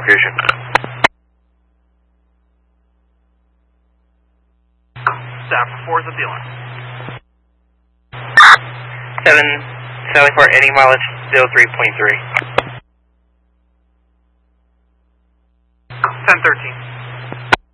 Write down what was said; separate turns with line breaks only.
location.
Staff 4 is at the alarm.
774, any mileage 03.3.
1013.